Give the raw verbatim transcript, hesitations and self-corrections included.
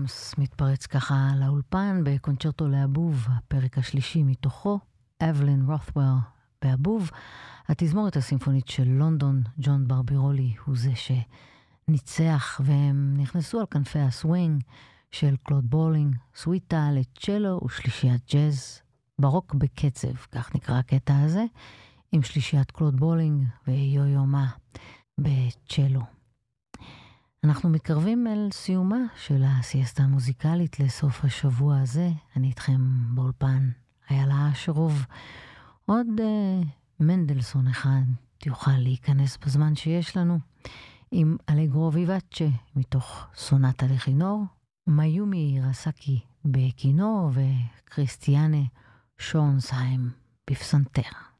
ברמס מתפרץ ככה לאולפן בקונצ'רטו לאבוב, הפרק השלישי מתוכו, אבלין רות'וול באבוב. התזמורת הסימפונית של לונדון, ג'ון ברבירולי, הוא זה שניצח, והם נכנסו על כנפי הסווינג של קלוד בולינג, סוויטה לצ'לו ושלישיית ג'אז, ברוק בקצב, כך נקרא הקטע הזה, עם שלישיית קלוד בולינג ויו-יו מה בצ'לו. אנחנו מתקרבים אל סיומה של הסיאסטה המוזיקלית לסוף השבוע הזה. אני איתכם באולפן, איילה אשרוב. עוד uh, מנדלסון אחד תוכל להיכנס בזמן שיש לנו, עם אלגרו ויבאצ'ה מתוך סונטה לכינור, מיומי רסקי בכינור וקריסטיאנה שונסהיים בפסנתר.